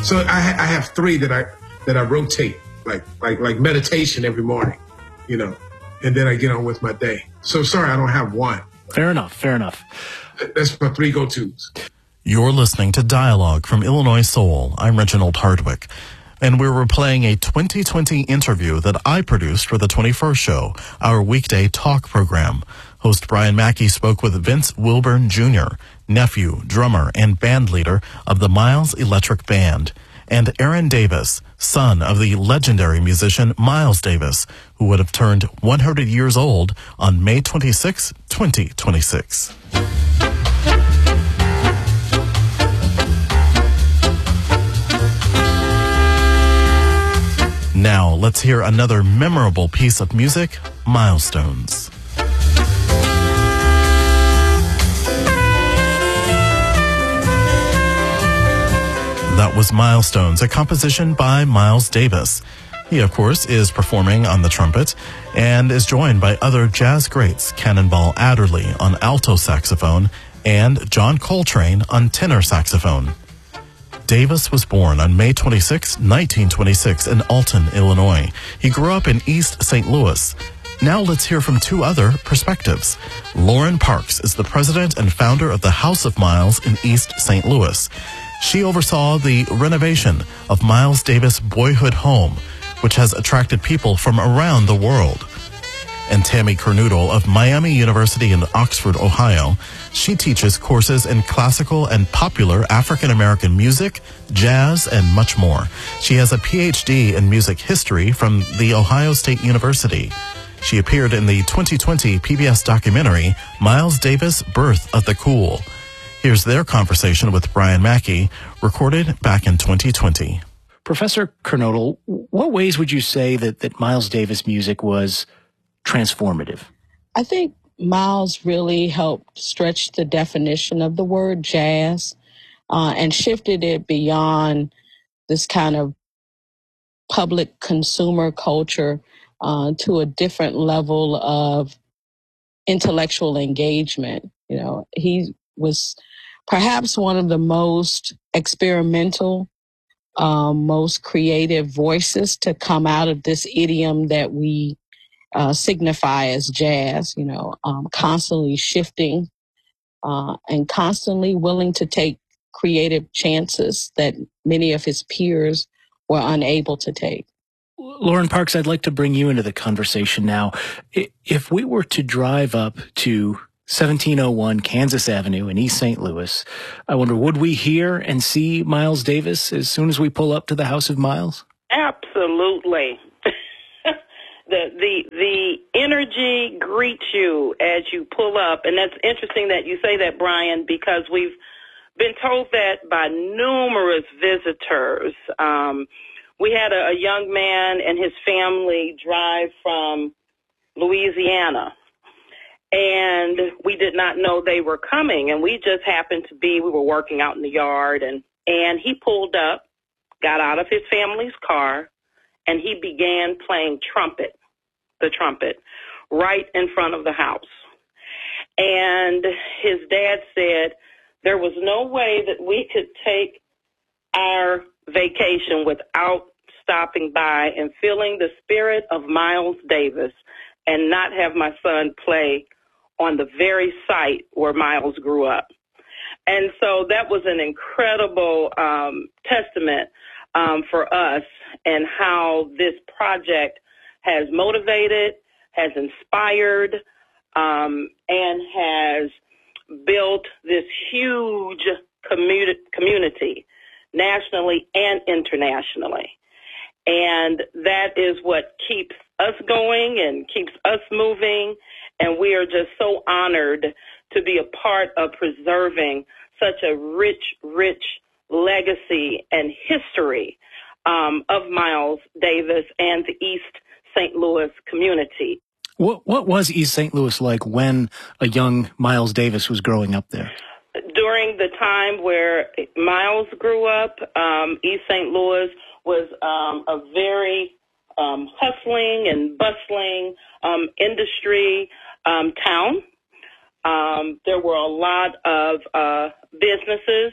So I have three that I rotate, like meditation every morning, and then I get on with my day. So sorry, I don't have one. Fair enough. That's my three go-tos. You're listening to Dialogue from Illinois Soul. I'm Reginald Hardwick. And we're replaying a 2020 interview that I produced for the 21st Show, our weekday talk program. Host Brian Mackey spoke with Vince Wilburn Jr., nephew, drummer, and band leader of the Miles Electric Band, and Aaron Davis, son of the legendary musician Miles Davis, who would have turned 100 years old on May 26, 2026. Now, let's hear another memorable piece of music, Milestones. That was Milestones, a composition by Miles Davis. He, of course, is performing on the trumpet and is joined by other jazz greats, Cannonball Adderley on alto saxophone and John Coltrane on tenor saxophone. Davis was born on May 26, 1926 in Alton, Illinois. He grew up in East St. Louis. Now let's hear from two other perspectives. Lauren Parks is the president and founder of the House of Miles in East St. Louis. She oversaw the renovation of Miles Davis' boyhood home, which has attracted people from around the world. And Tammy Kernoodle of Miami University in Oxford, Ohio. She teaches courses in classical and popular African-American music, jazz, and much more. She has a PhD in music history from The Ohio State University. She appeared in the 2020 PBS documentary, Miles Davis, Birth of the Cool. Here's their conversation with Brian Mackey, recorded back in 2020. Professor Kernoodle, what ways would you say that Miles Davis music was transformative? I think Miles really helped stretch the definition of the word jazz and shifted it beyond this kind of public consumer culture to a different level of intellectual engagement. He was perhaps one of the most experimental, most creative voices to come out of this idiom that we signify as jazz, constantly shifting and constantly willing to take creative chances that many of his peers were unable to take. Lauren Parks, I'd like to bring you into the conversation now. If we were to drive up to 1701 Kansas Avenue in East St. Louis, I wonder, would we hear and see Miles Davis as soon as we pull up to the House of Miles? Absolutely. The energy greets you as you pull up, and that's interesting that you say that, Brian, because we've been told that by numerous visitors. We had a young man and his family drive from Louisiana, and we did not know they were coming, and we just happened to we were working out in the yard, and he pulled up, got out of his family's car, and he began playing the trumpet, right in front of the house. And his dad said there was no way that we could take our vacation without stopping by and feeling the spirit of Miles Davis and not have my son play on the very site where Miles grew up. And so that was an incredible testament for us and how this project has motivated, has inspired, and has built this huge community nationally and internationally. And that is what keeps us going and keeps us moving. And we are just so honored to be a part of preserving such a rich legacy and history of Miles Davis and the East St. Louis community. What was East St. Louis like when a young Miles Davis was growing up there? During the time where Miles grew up, East St. Louis was a very hustling and bustling industry town. There were a lot of businesses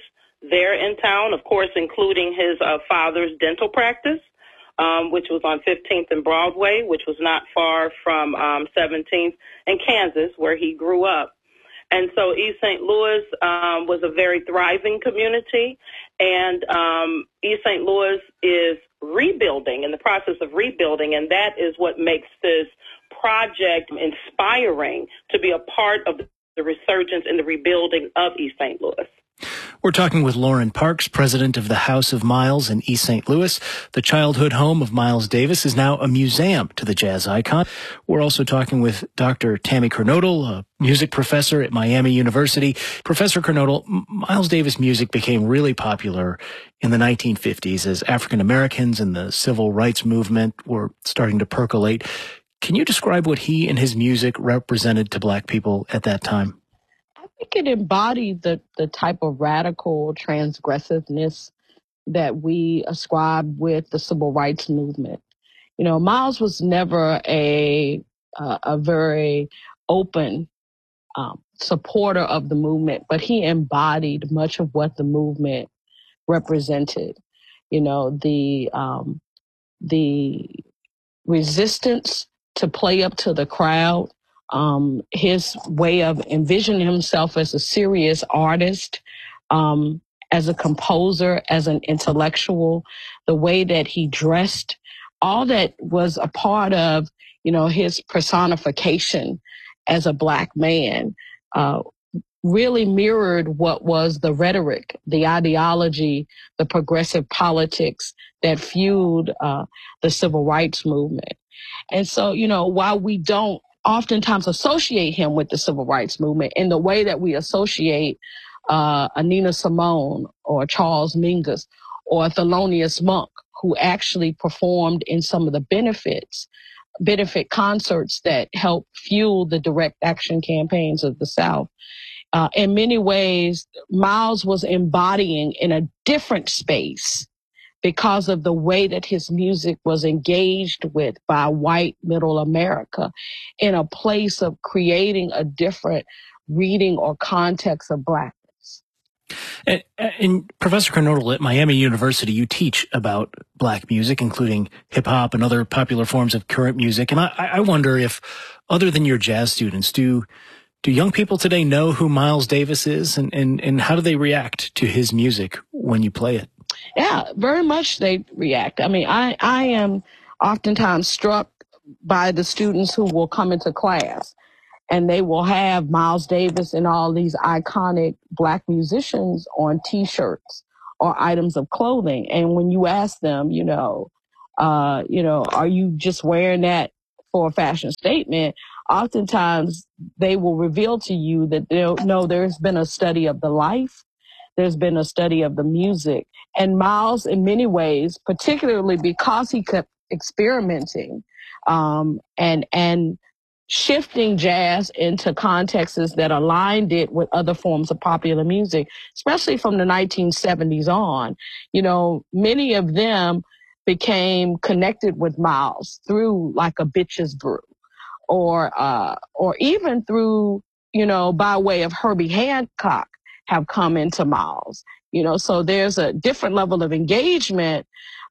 there in town, of course, including his father's dental practice, which was on 15th and Broadway, which was not far from 17th and Kansas, where he grew up. And so East St. Louis was a very thriving community, and East St. Louis is rebuilding, in the process of rebuilding, and that is what makes this project inspiring to be a part of the resurgence and the rebuilding of East St. Louis. We're talking with Lauren Parks, president of the House of Miles in East St. Louis. The childhood home of Miles Davis is now a museum to the jazz icon. We're also talking with Dr. Tammy Kernodle, a music professor at Miami University. Professor Kernodle, Miles Davis music became really popular in the 1950s as African Americans and the civil rights movement were starting to percolate. Can you describe what he and his music represented to Black people at that time? I think it embodied the type of radical transgressiveness that we ascribe with the civil rights movement. You know, Miles was never a very open supporter of the movement, but he embodied much of what the movement represented. You know, the resistance to play up to the crowd, his way of envisioning himself as a serious artist, as a composer, as an intellectual, the way that he dressed, all that was a part of, you know, his personification as a Black man, really mirrored what was the rhetoric, the ideology, the progressive politics that fueled the civil rights movement. And so, you know, while we don't oftentimes associate him with the civil rights movement in the way that we associate a Nina Simone or Charles Mingus or Thelonious Monk, who actually performed in some of the benefit concerts that helped fuel the direct action campaigns of the South. In many ways, Miles was embodying in a different space because of the way that his music was engaged with by white middle America, in a place of creating a different reading or context of Blackness. And Professor Kernodle, at Miami University, you teach about Black music, including hip hop and other popular forms of current music. And I wonder if, other than your jazz students, do young people today know who Miles Davis is, and how do they react to his music when you play it? Yeah, very much they react. I mean, I am oftentimes struck by the students who will come into class and they will have Miles Davis and all these iconic Black musicians on T-shirts or items of clothing. And when you ask them, are you just wearing that for a fashion statement? Oftentimes they will reveal to you that there's been a study of the life. There's been a study of the music. And Miles, in many ways, particularly because he kept experimenting and shifting jazz into contexts that aligned it with other forms of popular music, especially from the 1970s on, many of them became connected with Miles through like a Bitches Brew or even through, by way of Herbie Hancock, have come into Miles, so there's a different level of engagement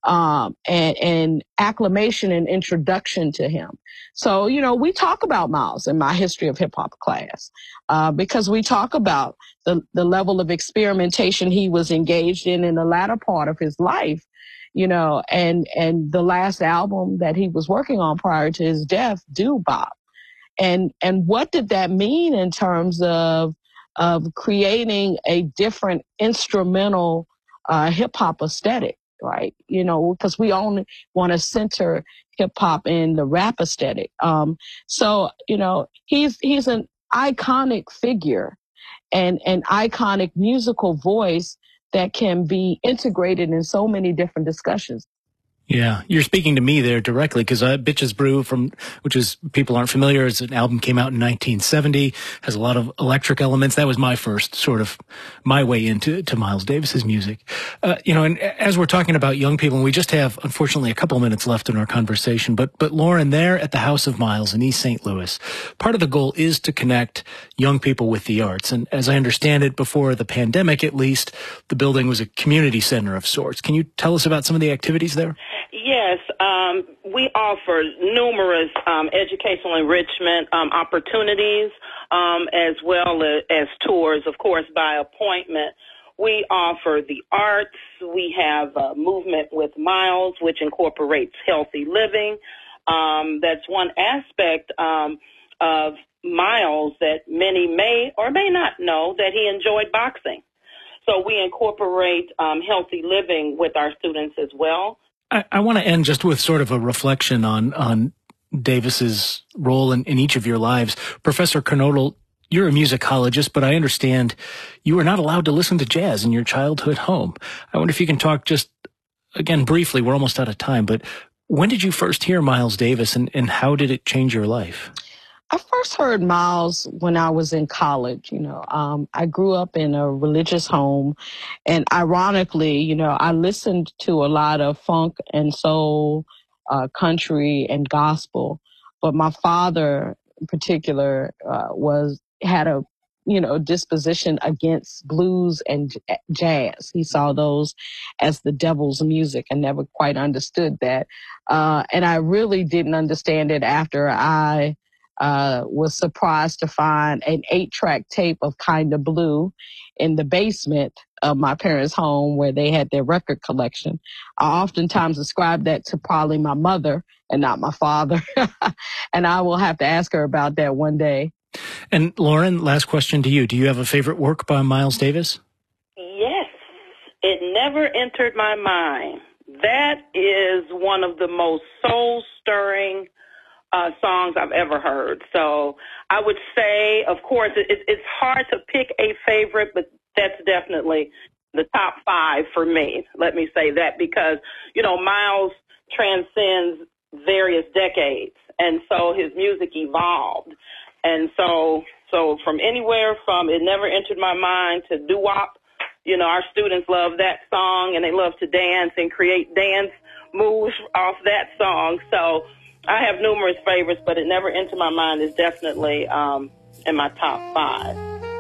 and acclamation and introduction to him. So, we talk about Miles in my history of hip hop class because we talk about the level of experimentation he was engaged in the latter part of his life, and the last album that he was working on prior to his death, Doo Bop. And what did that mean in terms of creating a different instrumental hip hop aesthetic, right? Because we only want to center hip hop in the rap aesthetic. So he's an iconic figure and an iconic musical voice that can be integrated in so many different discussions. Yeah, you're speaking to me there directly because Bitches Brew, which is, people aren't familiar, it's an album came out in 1970, has a lot of electric elements. That was my first sort of my way into Miles Davis's music. And as we're talking about young people, and we just have, unfortunately, a couple of minutes left in our conversation, but Lauren, there at the House of Miles in East St. Louis, part of the goal is to connect young people with the arts. And as I understand it, before the pandemic at least, the building was a community center of sorts. Can you tell us about some of the activities there? Yes, we offer numerous educational enrichment opportunities, as well as tours, of course, by appointment. We offer the arts. We have Movement with Miles, which incorporates healthy living. That's one aspect of Miles that many may or may not know, that he enjoyed boxing. So we incorporate healthy living with our students as well. I want to end just with sort of a reflection on Davis's role in each of your lives. Professor Kernodle, you're a musicologist, but I understand you were not allowed to listen to jazz in your childhood home. I wonder if you can talk just, again, briefly, we're almost out of time, but when did you first hear Miles Davis and how did it change your life? I first heard Miles when I was in college. I grew up in a religious home, and ironically, I listened to a lot of funk and soul, country and gospel. But my father, in particular, had a disposition against blues and jazz. He saw those as the devil's music and never quite understood that. And I really didn't understand it after I was surprised to find an 8-track tape of Kinda Blue in the basement of my parents' home where they had their record collection. I oftentimes ascribe that to probably my mother and not my father. And I will have to ask her about that one day. And Lauren, last question to you. Do you have a favorite work by Miles Davis? Yes. It never entered my mind. That is one of the most soul-stirring songs I've ever heard. So I would say, of course, it's hard to pick a favorite, but that's definitely the top 5 for me. Let me say that because, Miles transcends various decades, and so his music evolved. And so from anywhere from It Never Entered My Mind to doo-wop, our students love that song, and they love to dance and create dance moves off that song. So I have numerous favorites, but It Never Entered My Mind is definitely in my top 5.